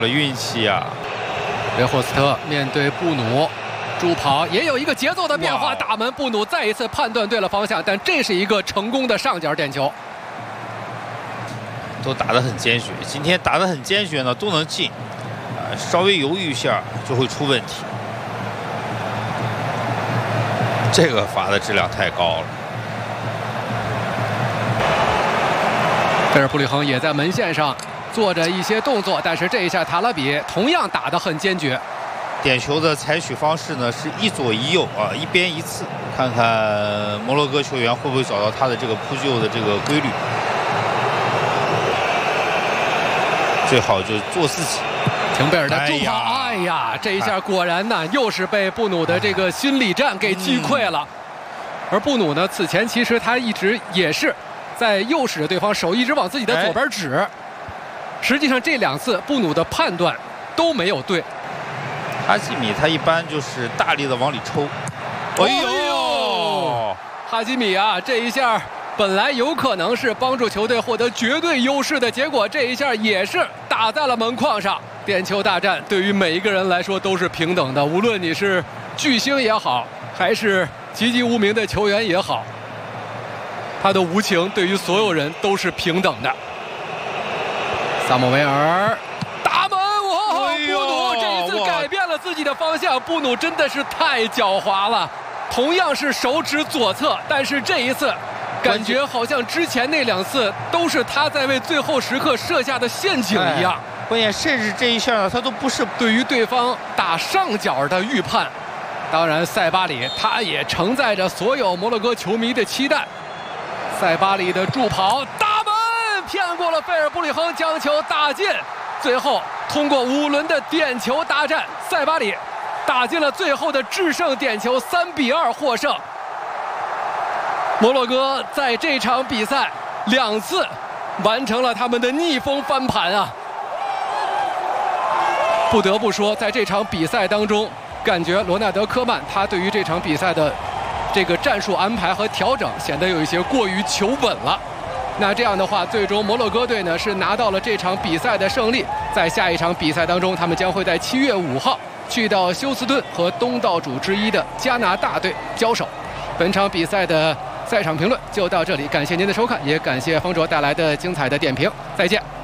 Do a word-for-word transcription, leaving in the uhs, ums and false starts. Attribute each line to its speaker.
Speaker 1: 运气啊！
Speaker 2: 维霍斯特面对布努，助跑也有一个节奏的变化，打门布努再一次判断对了方向，但这是一个成功的上角点球。
Speaker 1: 都打得很坚决，今天打得很坚决呢，都能进，啊、呃，稍微犹豫一下就会出问题。这个罚的质量太高了。
Speaker 2: 菲尔布里亨也在门线上做着一些动作，但是这一下塔拉比同样打得很坚决。
Speaker 1: 点球的采取方式呢是一左一右啊，一边一次，看看摩洛哥球员会不会找到他的这个扑救的这个规律。最好就做自己。
Speaker 2: 廷贝尔的助跑，哎呀，这一下果然呢，又是被布努的这个心理战给击溃了。而布努呢，此前其实他一直也是在诱使着对方，手一直往自己的左边指。实际上这两次布努的判断都没有对。
Speaker 1: 哈基米他一般就是大力的往里抽。
Speaker 2: 哎呦，哈基米啊，这一下。本来有可能是帮助球队获得绝对优势的结果，这一下也是打在了门框上。点球大战对于每一个人来说都是平等的，无论你是巨星也好，还是籍籍无名的球员也好，他的无情对于所有人都是平等的。萨姆维尔打门，哇！
Speaker 1: 哎、
Speaker 2: 布努这一次改变了自己的方向，布努真的是太狡猾了。同样是手指左侧，但是这一次。感觉好像之前那两次都是他在为最后时刻设下的陷阱一样。
Speaker 1: 哎、关键甚至这一下呢，他都不是
Speaker 2: 对于对方打上角的预判。当然，塞巴里他也承载着所有摩洛哥球迷的期待。塞巴里的助跑打门，骗过了菲尔布里亨，将球打进。最后通过五轮的点球大战，塞巴里打进了最后的制胜点球，三比二获胜。摩洛哥在这场比赛两次完成了他们的逆风翻盘啊！不得不说，在这场比赛当中，感觉罗纳德·科曼他对于这场比赛的这个战术安排和调整显得有一些过于求稳了。那这样的话，最终摩洛哥队呢是拿到了这场比赛的胜利。在下一场比赛当中，他们将会在七月五号去到休斯顿和东道主之一的加拿大队交手。本场比赛的赛场评论就到这里，感谢您的收看，也感谢方卓带来的精彩的点评，再见。